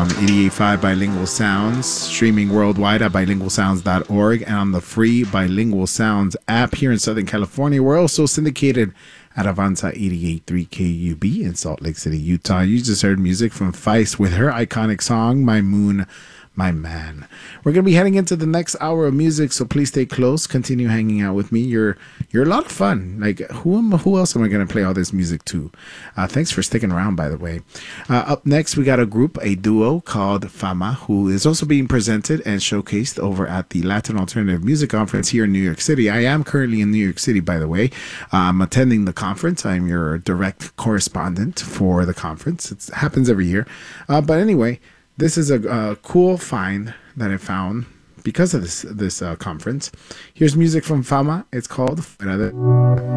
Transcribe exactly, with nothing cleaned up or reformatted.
on eighty-eight point five Bilingual Sounds, streaming worldwide at bilingual sounds dot org and on the free Bilingual Sounds app here in Southern California. We're also syndicated at Avanza eighty-eight point three K U B in Salt Lake City, Utah. You just heard music from Feist with her iconic song, My Moon, My Man. We're going to be heading into the next hour of music, so please stay close. Continue hanging out with me. You're you're a lot of fun. Like, who am who else am I going to play all this music to? Uh, thanks for sticking around, by the way. Uh, up next, we got a group, a duo called Fama, who is also being presented and showcased over at the Latin Alternative Music Conference here in New York City. I am currently in New York City, by the way. Uh, I'm attending the conference. I'm your direct correspondent for the conference. It's, it happens every year. Uh, but anyway, this is a, a cool find that I found because of this this uh, conference. Here's music from Fama. It's called Fuera de